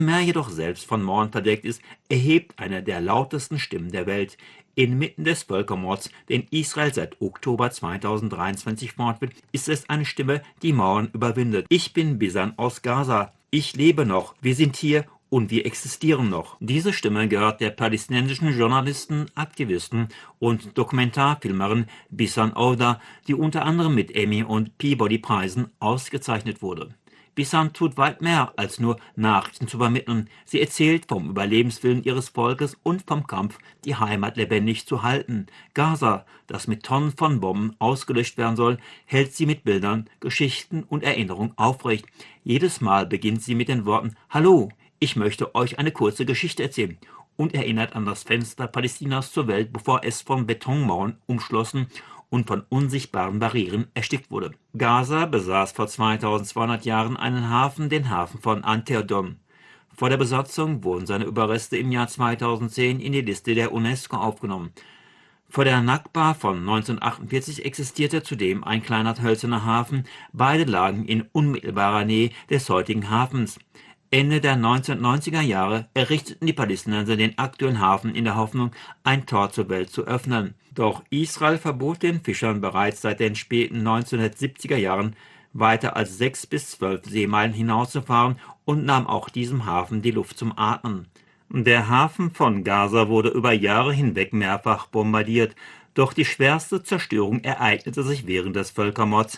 Meer jedoch selbst von Mauern verdeckt ist, erhebt eine der lautesten Stimmen der Welt. Inmitten des Völkermords, den Israel seit Oktober 2023 fortführt, ist es eine Stimme, die Mauern überwindet. Ich bin Bisan aus Gaza. Ich lebe noch. Wir sind hier und wir existieren noch. Diese Stimme gehört der palästinensischen Journalistin, Aktivistin und Dokumentarfilmerin Bisan Ouda, die unter anderem mit Emmy- und Peabody-Preisen ausgezeichnet wurde. Bisan tut weit mehr, als nur Nachrichten zu übermitteln. Sie erzählt vom Überlebenswillen ihres Volkes und vom Kampf, die Heimat lebendig zu halten. Gaza, das mit Tonnen von Bomben ausgelöscht werden soll, hält sie mit Bildern, Geschichten und Erinnerungen aufrecht. Jedes Mal beginnt sie mit den Worten: Hallo, ich möchte euch eine kurze Geschichte erzählen, und erinnert an das Fenster Palästinas zur Welt, bevor es von Betonmauern umschlossen und von unsichtbaren Barrieren erstickt wurde. Gaza besaß vor 2200 Jahren einen Hafen, den Hafen von Anterdon. Vor der Besatzung wurden seine Überreste im Jahr 2010 in die Liste der UNESCO aufgenommen. Vor der Nakba von 1948 existierte zudem ein kleiner hölzerner Hafen. Beide lagen in unmittelbarer Nähe des heutigen Hafens. Ende der 1990er Jahre errichteten die Palästinenser den aktuellen Hafen in der Hoffnung, ein Tor zur Welt zu öffnen. Doch Israel verbot den Fischern bereits seit den späten 1970er Jahren, weiter als 6 bis 12 Seemeilen hinauszufahren, und nahm auch diesem Hafen die Luft zum Atmen. Der Hafen von Gaza wurde über Jahre hinweg mehrfach bombardiert, doch die schwerste Zerstörung ereignete sich während des Völkermords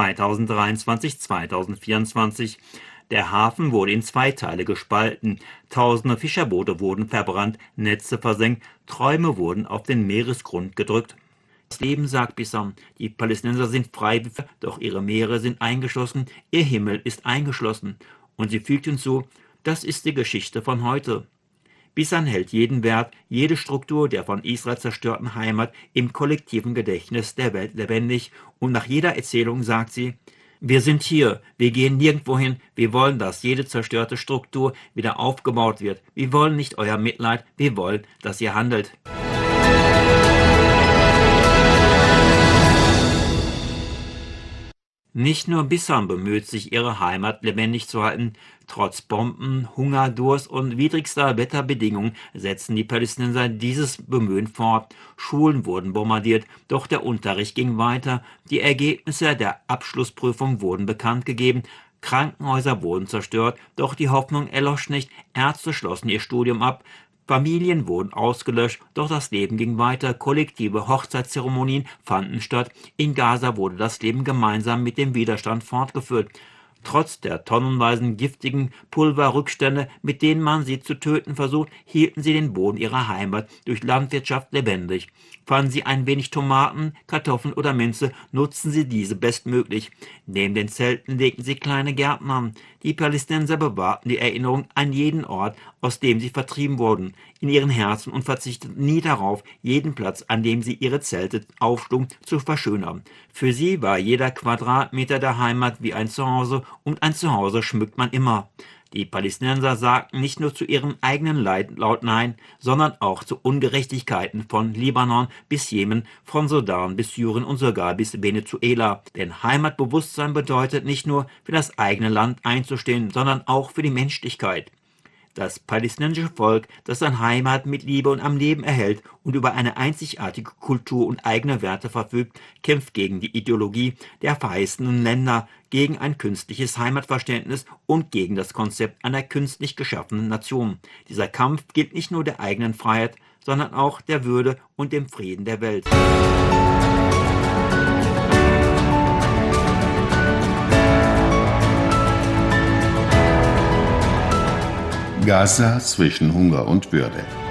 2023/2024. Der Hafen wurde in 2 Teile gespalten, tausende Fischerboote wurden verbrannt, Netze versenkt, Träume wurden auf den Meeresgrund gedrückt. Das Leben, sagt Bissam, die Palästinenser sind frei, doch ihre Meere sind eingeschlossen, ihr Himmel ist eingeschlossen. Und sie fügt hinzu: Das ist die Geschichte von heute. Bissam hält jeden Wert, jede Struktur der von Israel zerstörten Heimat im kollektiven Gedächtnis der Welt lebendig, und nach jeder Erzählung sagt sie: Wir sind hier, wir gehen nirgendwo hin, wir wollen, dass jede zerstörte Struktur wieder aufgebaut wird. Wir wollen nicht euer Mitleid, wir wollen, dass ihr handelt. Nicht nur Bissam bemüht sich, ihre Heimat lebendig zu halten. Trotz Bomben, Hunger, Durst und widrigster Wetterbedingungen setzen die Palästinenser dieses Bemühen fort. Schulen wurden bombardiert, doch der Unterricht ging weiter. Die Ergebnisse der Abschlussprüfung wurden bekannt gegeben. Krankenhäuser wurden zerstört, doch die Hoffnung erlosch nicht. Ärzte schlossen ihr Studium ab. Familien wurden ausgelöscht, doch das Leben ging weiter. Kollektive Hochzeitszeremonien fanden statt. In Gaza wurde das Leben gemeinsam mit dem Widerstand fortgeführt. Trotz der tonnenweisen giftigen Pulverrückstände, mit denen man sie zu töten versucht, hielten sie den Boden ihrer Heimat durch Landwirtschaft lebendig. Fanden sie ein wenig Tomaten, Kartoffeln oder Minze, nutzten sie diese bestmöglich. Neben den Zelten legten sie kleine Gärten an. Die Palästinenser bewahrten die Erinnerung an jeden Ort, aus dem sie vertrieben wurden, in ihren Herzen, und verzichteten nie darauf, jeden Platz, an dem sie ihre Zelte aufschlugen, zu verschönern. Für sie war jeder Quadratmeter der Heimat wie ein Zuhause, und ein Zuhause schmückt man immer. Die Palästinenser sagten nicht nur zu ihrem eigenen Leid laut Nein, sondern auch zu Ungerechtigkeiten von Libanon bis Jemen, von Sudan bis Syrien und sogar bis Venezuela. Denn Heimatbewusstsein bedeutet nicht nur für das eigene Land einzustehen, sondern auch für die Menschlichkeit. Das palästinensische Volk, das seine Heimat mit Liebe und am Leben erhält und über eine einzigartige Kultur und eigene Werte verfügt, kämpft gegen die Ideologie der verheißenen Länder, gegen ein künstliches Heimatverständnis und gegen das Konzept einer künstlich geschaffenen Nation. Dieser Kampf gilt nicht nur der eigenen Freiheit, sondern auch der Würde und dem Frieden der Welt. Gaza zwischen Hunger und Würde.